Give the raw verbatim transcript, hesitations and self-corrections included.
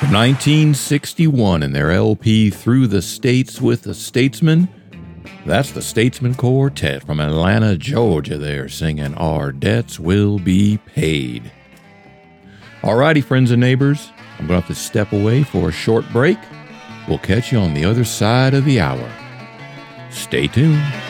nineteen sixty-one in their L P Through the States with the Statesmen. That's the Statesman Quartet from Atlanta, Georgia. They're singing Our Debts Will Be Paid. Alrighty, friends and neighbors, I'm going to have to step away for a short break. We'll catch you on the other side of the hour. Stay tuned.